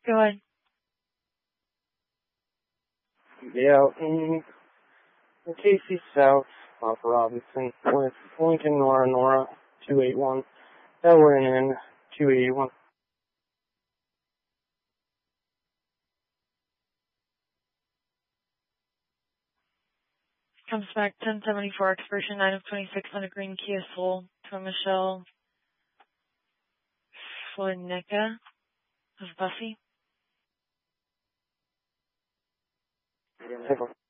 Go ahead. Yeah, in Casey South, off Robinson, with Lincoln Nora 281, Ellen in 281. Comes back 1074, expiration 9 of 26 on a green Kia Soul to Michelle Flornica of Bussy.